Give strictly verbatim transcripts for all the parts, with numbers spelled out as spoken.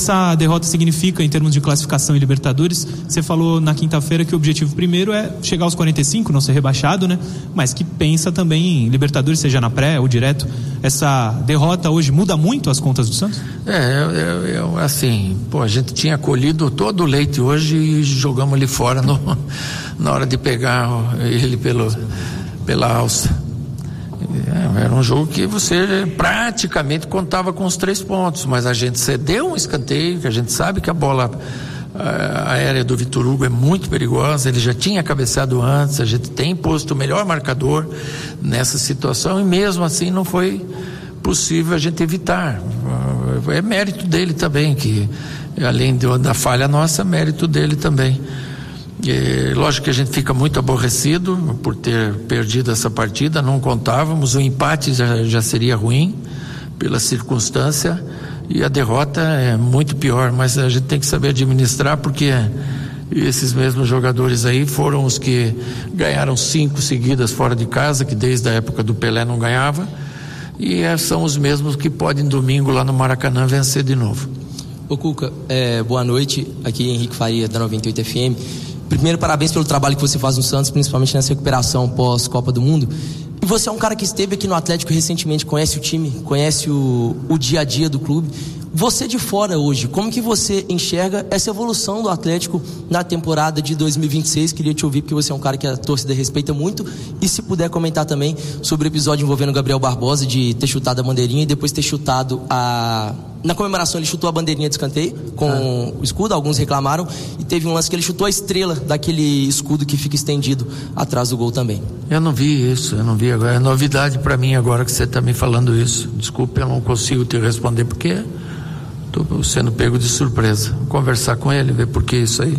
essa derrota significa em termos de classificação e Libertadores? Você falou na quinta-feira que o objetivo primeiro é chegar aos quarenta e cinco, não ser rebaixado, né? Mas que pensa também em Libertadores, seja na pré ou direto. Essa derrota hoje muda muito as contas do Santos? É, eu, eu, assim, pô, a gente tinha colhido todo o leite hoje e jogamos ele fora no, na hora de pegar ele pelo, pela alça. É, era um jogo que você praticamente contava com os três pontos, mas a gente cedeu um escanteio, que a gente sabe que a bola a, aérea do Vitor Hugo é muito perigosa, ele já tinha cabeceado antes, a gente tem posto o melhor marcador nessa situação e mesmo assim não foi possível a gente evitar. É mérito dele também, que além de, da falha nossa, é mérito dele também. É, lógico que a gente fica muito aborrecido por ter perdido essa partida, não contávamos, o empate já, já seria ruim pela circunstância e a derrota é muito pior, mas a gente tem que saber administrar, porque esses mesmos jogadores aí foram os que ganharam cinco seguidas fora de casa, que desde a época do Pelé não ganhava, e é, são os mesmos que podem domingo lá no Maracanã vencer de novo. Ô Cuca, é, boa noite, aqui Henrique Faria da noventa e oito F M. Primeiro, parabéns pelo trabalho que você faz no Santos, principalmente nessa recuperação pós-Copa do Mundo. E você é um cara que esteve aqui no Atlético recentemente, conhece o time, conhece o, o dia a dia do clube. Você de fora hoje, como que você enxerga essa evolução do Atlético na temporada de dois mil e vinte e seis? Queria te ouvir, porque você é um cara que a torcida respeita muito. E se puder comentar também sobre o episódio envolvendo o Gabriel Barbosa, de ter chutado a bandeirinha e depois ter chutado a... Na comemoração ele chutou a bandeirinha de escanteio com ah. o escudo, alguns reclamaram, e teve um lance que ele chutou a estrela daquele escudo que fica estendido atrás do gol também. Eu não vi isso, eu não vi agora, é novidade para mim agora que você está me falando isso. Desculpe, eu não consigo te responder porque estou sendo pego de surpresa. Vou conversar com ele, ver por que isso aí.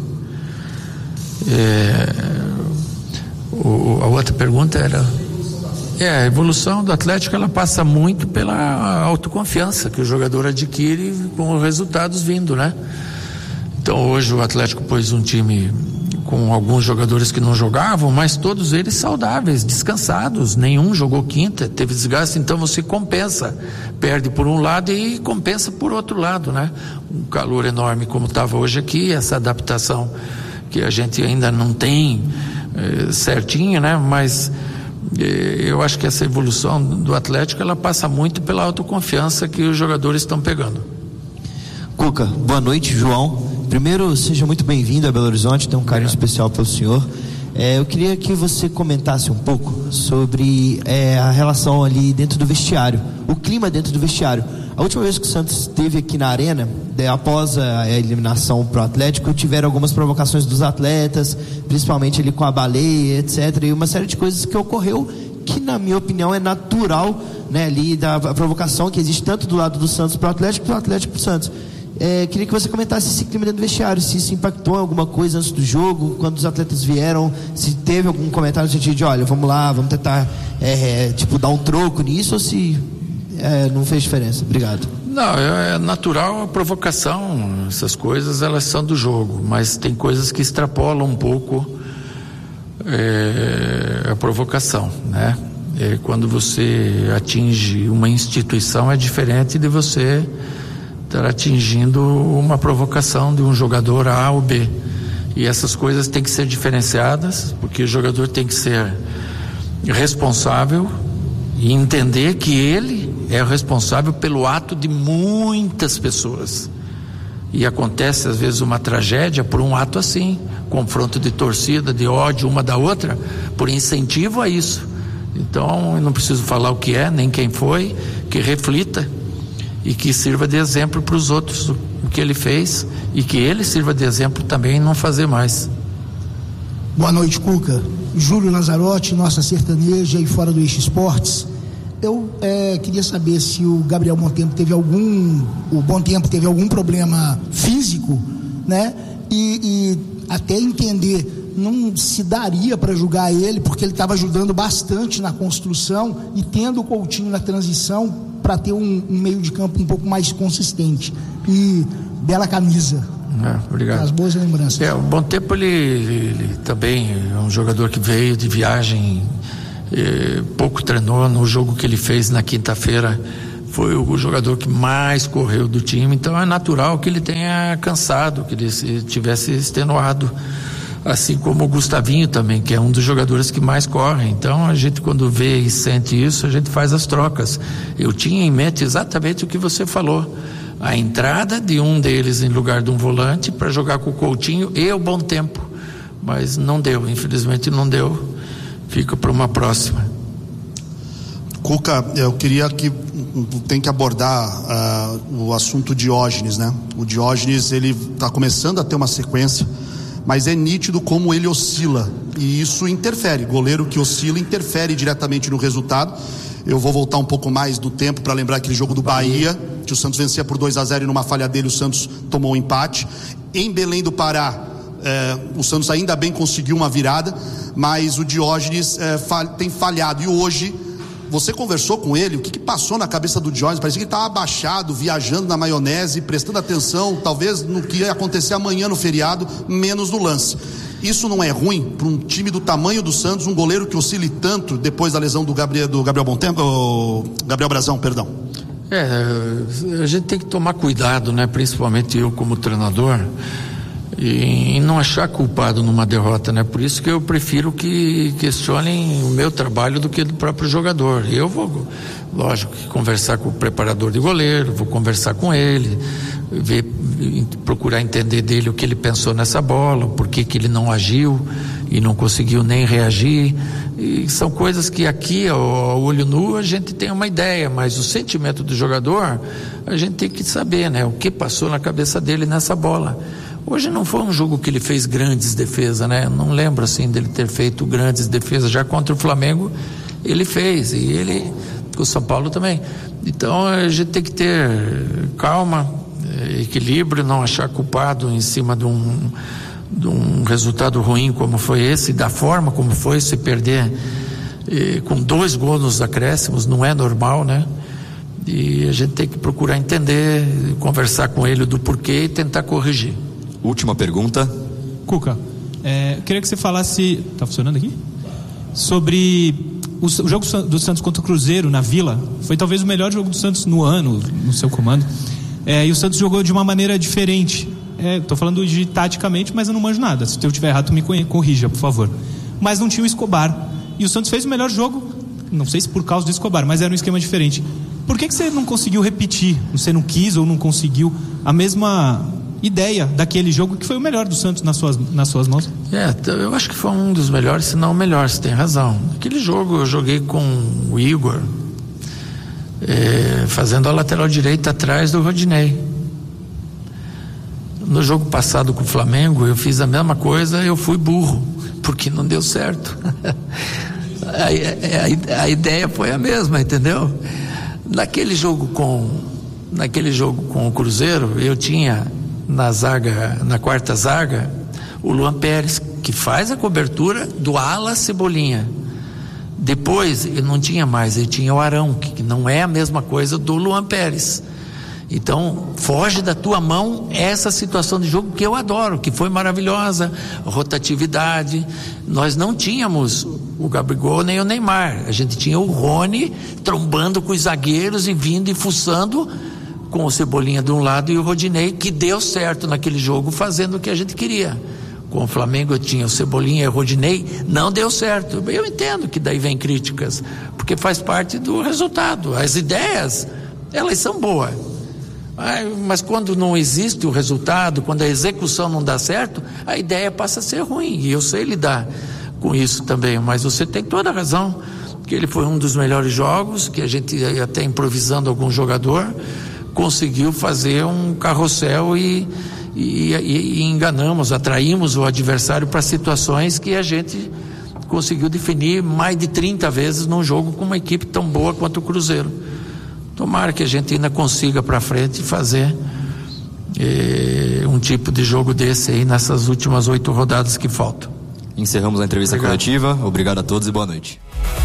É, o, a outra pergunta era... É, a evolução do Atlético, ela passa muito pela autoconfiança que o jogador adquire com os resultados vindo, né? Então hoje o Atlético pôs um time com alguns jogadores que não jogavam, mas todos eles saudáveis, descansados, nenhum jogou quinta, teve desgaste, então você compensa, perde por um lado e compensa por outro lado, né? Um calor enorme como estava hoje aqui, essa adaptação que a gente ainda não tem eh, certinha, né? Mas eu acho que essa evolução do Atlético, ela passa muito pela autoconfiança que os jogadores estão pegando. Cuca, boa noite, João. Primeiro, seja muito bem-vindo a Belo Horizonte, tenho um carinho especial pelo senhor. É, eu queria que você comentasse um pouco sobre é, a relação ali dentro do vestiário, o clima dentro do vestiário. A última vez que o Santos esteve aqui na Arena, de, após a eliminação pro Atlético, tiveram algumas provocações dos atletas, principalmente ali com a baleia, etcétera. E uma série de coisas que ocorreu que, na minha opinião, é natural, né, ali da provocação que existe tanto do lado do Santos pro Atlético, pro Atlético pro Santos. É, queria que você comentasse esse clima dentro do vestiário, se isso impactou em alguma coisa antes do jogo, quando os atletas vieram, se teve algum comentário no sentido de, olha, vamos lá, vamos tentar é, tipo, dar um troco nisso, ou se é, não fez diferença. Obrigado. Não, é natural a provocação, essas coisas elas são do jogo, mas tem coisas que extrapolam um pouco é, a provocação, né? É, quando você atinge uma instituição é diferente de você estar atingindo uma provocação de um jogador A ou B, e essas coisas têm que ser diferenciadas, porque o jogador tem que ser responsável e entender que ele é o responsável pelo ato de muitas pessoas, e acontece às vezes uma tragédia por um ato assim, confronto de torcida, de ódio uma da outra, por incentivo a isso. Então eu não preciso falar o que é, nem quem foi, que reflita e que sirva de exemplo para os outros o que ele fez, e que ele sirva de exemplo também em não fazer mais. Boa noite, Cuca. Júlio Lazarotti, nossa sertaneja e fora do Eixo Esportes. Eu é, queria saber se o Gabriel Montempo teve algum, o Bom Tempo teve algum problema físico, né? E, e até entender, não se daria para julgar ele, porque ele estava ajudando bastante na construção e tendo o Coutinho na transição para ter um, um meio de campo um pouco mais consistente. E bela camisa. É, obrigado. As boas lembranças. É, o Bom Tempo ele, ele também é um jogador que veio de viagem, eh, pouco treinou. No jogo que ele fez na quinta-feira foi o jogador que mais correu do time, então é natural que ele tenha cansado, que ele se, tivesse extenuado, assim como o Gustavinho também, que é um dos jogadores que mais corre. Então a gente, quando vê e sente isso, a gente faz as trocas. Eu tinha em mente exatamente o que você falou, a entrada de um deles em lugar de um volante para jogar com o Coutinho e o Bom Tempo, mas não deu, infelizmente não deu, fica para uma próxima. Cuca, eu queria que tem que abordar uh, o assunto Diógenes, né? O Diógenes, ele está começando a ter uma sequência, mas é nítido como ele oscila, e isso interfere. Goleiro que oscila interfere diretamente no resultado. Eu vou voltar um pouco mais do tempo para lembrar aquele jogo do Bahia, que o Santos vencia por dois a zero e numa falha dele o Santos tomou um empate. Em Belém do Pará, eh, o Santos ainda bem conseguiu uma virada, mas o Diógenes eh, fal- tem falhado, e hoje você conversou com ele, o que, que passou na cabeça do Diógenes? Parecia que ele estava abaixado, viajando na maionese, prestando atenção, talvez no que ia acontecer amanhã no feriado, menos no lance. Isso não é ruim para um time do tamanho do Santos, um goleiro que oscile tanto depois da lesão do Gabriel, do Gabriel Bontempo, ou Gabriel Brazão, perdão? É, a gente tem que tomar cuidado, né? Principalmente eu como treinador, e não achar culpado numa derrota, né? Por isso que eu prefiro que questionem o meu trabalho do que do próprio jogador. Eu vou, lógico, conversar com o preparador de goleiro, vou conversar com ele, ver, procurar entender dele o que ele pensou nessa bola, por que que ele não agiu e não conseguiu nem reagir. E são coisas que aqui, ao olho nu, a gente tem uma ideia, mas o sentimento do jogador, a gente tem que saber, né? O que passou na cabeça dele nessa bola. Hoje não foi um jogo que ele fez grandes defesas, né? Eu não lembro assim dele ter feito grandes defesas. Já contra o Flamengo ele fez, e ele com o São Paulo também. Então a gente tem que ter calma, equilíbrio, não achar culpado em cima de um, de um resultado ruim como foi esse, da forma como foi, se perder e, com dois gols nos acréscimos, não é normal, né? E a gente tem que procurar entender, conversar com ele do porquê e tentar corrigir. Última pergunta. Cuca, é, eu queria que você falasse, tá funcionando aqui? Sobre o, o jogo do Santos contra o Cruzeiro na Vila. Foi talvez o melhor jogo do Santos no ano, no seu comando. É, e o Santos jogou de uma maneira diferente. É, tô falando de taticamente, mas eu não manjo nada. Se eu tiver errado, tu me corrija, por favor. Mas não tinha o Escobar. E o Santos fez o melhor jogo, não sei se por causa do Escobar, mas era um esquema diferente. Por que que você não conseguiu repetir? Você não quis ou não conseguiu a mesma ideia daquele jogo que foi o melhor do Santos nas suas, nas suas mãos? É, eu acho que foi um dos melhores, se não o melhor, você tem razão. Aquele jogo eu joguei com o Igor, é, fazendo a lateral direita atrás do Rodinei. No jogo passado com o Flamengo, eu fiz a mesma coisa, eu fui burro, porque não deu certo. a, a, a ideia foi a mesma, entendeu? Naquele jogo com naquele jogo com o Cruzeiro, eu tinha na zaga, na quarta zaga, o Luan Pérez, que faz a cobertura do ala Cebolinha. Depois eu não tinha mais, eu tinha o Arão, que não é a mesma coisa do Luan Pérez. Então foge da tua mão essa situação de jogo que eu adoro, que foi maravilhosa, rotatividade. Nós não tínhamos o Gabigol nem o Neymar, a gente tinha o Rony trombando com os zagueiros e vindo e fuçando com o Cebolinha de um lado e o Rodinei, que deu certo naquele jogo fazendo o que a gente queria. Com o Flamengo eu tinha o Cebolinha e o Rodinei, não deu certo. Eu entendo que daí vem críticas, porque faz parte do resultado. As ideias, elas são boas, mas quando não existe o resultado, quando a execução não dá certo, a ideia passa a ser ruim, e eu sei lidar com isso também. Mas você tem toda a razão, que ele foi um dos melhores jogos, que a gente até improvisando algum jogador conseguiu fazer um carrossel e, e, e, e enganamos, atraímos o adversário para situações que a gente conseguiu definir mais de trinta vezes num jogo com uma equipe tão boa quanto o Cruzeiro. Tomara que a gente ainda consiga para frente fazer eh, um tipo de jogo desse aí nessas últimas oito rodadas que faltam. Encerramos a entrevista Obrigado. coletiva. Obrigado a todos e boa noite.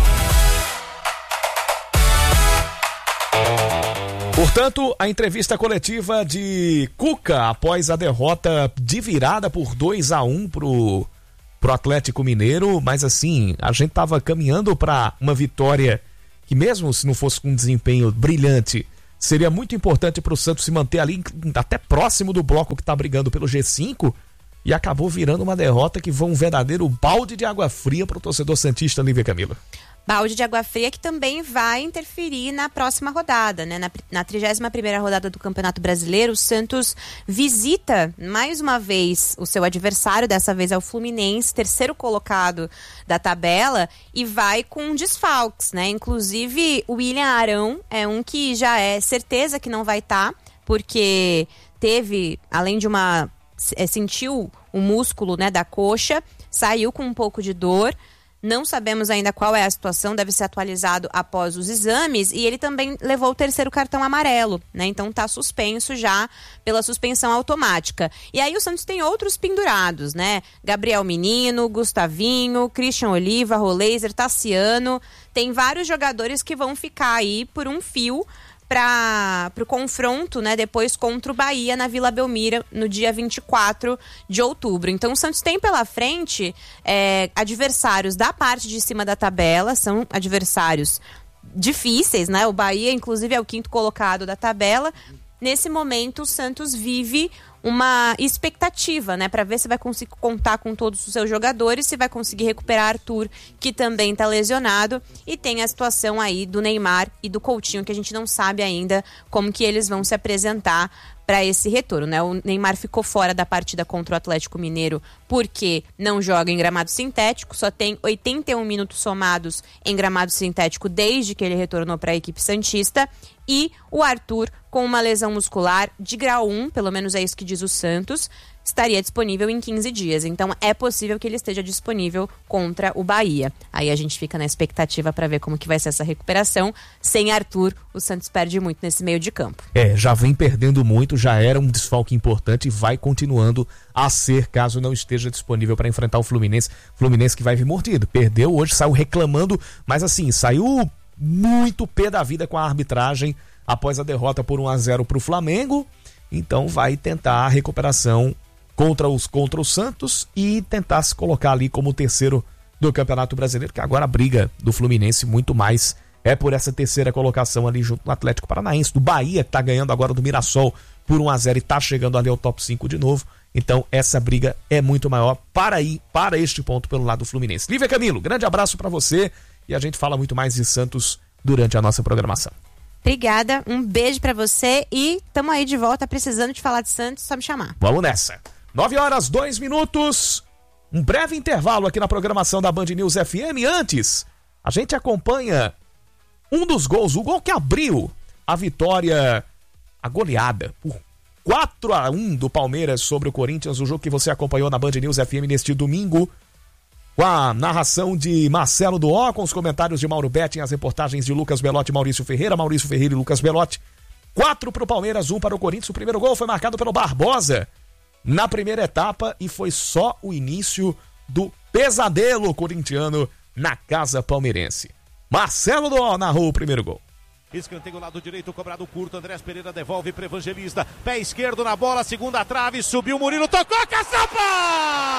Portanto, a entrevista coletiva de Cuca após a derrota de virada por dois a um pro, pro Atlético Mineiro, mas assim, a gente tava caminhando para uma vitória que, mesmo se não fosse com um desempenho brilhante, seria muito importante para o Santos se manter ali até próximo do bloco que está brigando pelo G cinco, e acabou virando uma derrota que foi um verdadeiro balde de água fria para o torcedor santista, Lívia Camila. Balde de água fria que também vai interferir na próxima rodada, né? Na, na trigésima primeira rodada do Campeonato Brasileiro, o Santos visita mais uma vez o seu adversário, dessa vez é o Fluminense, terceiro colocado da tabela, e vai com desfalques, né? Inclusive o William Arão é um que já é certeza que não vai estar, porque teve, além de uma... É, sentiu o músculo, né, da coxa, saiu com um pouco de dor. Não sabemos ainda qual é a situação, deve ser atualizado após os exames, e ele também levou o terceiro cartão amarelo, né? Então está suspenso já pela suspensão automática. E aí o Santos tem outros pendurados, né? Gabriel Menino, Gustavinho, Christian Oliva, Roleiser, Tassiano. Tem vários jogadores que vão ficar aí por um fio para o confronto, né, depois contra o Bahia na Vila Belmiro no dia vinte e quatro de outubro. Então o Santos tem pela frente é, adversários da parte de cima da tabela, são adversários difíceis, né? O Bahia, inclusive, é o quinto colocado da tabela. Nesse momento, o Santos vive uma expectativa, né, para ver se vai conseguir contar com todos os seus jogadores, se vai conseguir recuperar Arthur, que também está lesionado, e tem a situação aí do Neymar e do Coutinho, que a gente não sabe ainda como que eles vão se apresentar para esse retorno, né? O Neymar ficou fora da partida contra o Atlético Mineiro porque não joga em gramado sintético, só tem oitenta e um minutos somados em gramado sintético desde que ele retornou para a equipe santista, e o Arthur, com uma lesão muscular de grau um, pelo menos é isso que diz o Santos, estaria disponível em quinze dias. Então é possível que ele esteja disponível contra o Bahia. Aí a gente fica na expectativa para ver como que vai ser essa recuperação. Sem Arthur, o Santos perde muito nesse meio de campo. É, já vem perdendo muito, já era um desfalque importante e vai continuando a ser, caso não esteja disponível para enfrentar o Fluminense. Fluminense que vai vir mordido. Perdeu hoje, saiu reclamando, mas assim, saiu muito pé da vida com a arbitragem após a derrota por um a zero para o Flamengo. Então vai tentar a recuperação contra, os, contra o Santos e tentar se colocar ali como o terceiro do Campeonato Brasileiro, que agora a briga do Fluminense muito mais é por essa terceira colocação ali junto no Atlético Paranaense, do Bahia, que está ganhando agora do Mirassol por um a zero e está chegando ali ao top cinco de novo. Então essa briga é muito maior para ir para este ponto pelo lado do Fluminense. Lívia Camilo, grande abraço para você, e a gente fala muito mais de Santos durante a nossa programação. Obrigada, um beijo pra você e tamo aí de volta, precisando de falar de Santos, só me chamar. Vamos nessa. nove horas, dois minutos, um breve intervalo aqui na programação da Band News F M. Antes, a gente acompanha um dos gols, o gol que abriu a vitória, a goleada por quatro a um do Palmeiras sobre o Corinthians, o jogo que você acompanhou na Band News F M neste domingo, com a narração de Marcelo Duó, com os comentários de Mauro Betting, as reportagens de Lucas Belotti e Maurício Ferreira, Maurício Ferreira e Lucas Belotti. Quatro para o Palmeiras, um para o Corinthians. O primeiro gol foi marcado pelo Barbosa na primeira etapa e foi só o início do pesadelo corintiano na casa palmeirense. Marcelo Duó narrou o primeiro gol. Escanteio lado direito, cobrado curto, Andrés Pereira devolve para Evangelista, pé esquerdo na bola, segunda trave, subiu Murilo, tocou, caçapa!